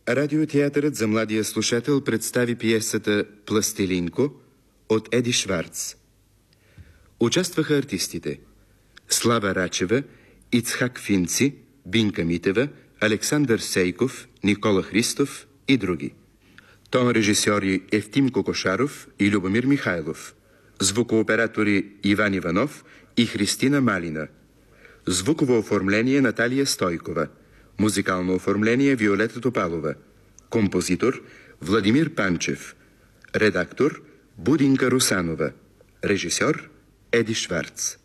Радиотеатърът за младия слушател представи пиесата «Пластилинко» от Еди Шварц. Участваха артистите Слава Рачева, Ицхак Финци, Бинка Митева, Александър Сейков, Никола Христов и други. Тон режисьори Евтим Кокошаров и Любомир Михайлов. Звукооператори Иван Иванов и Христина Малина. Звуково оформление Наталия Стойкова. Музикално оформление Виолета Топалова. Композитор Владимир Панчев. Редактор Будинка Русанова. Режисьор Еди Шварц.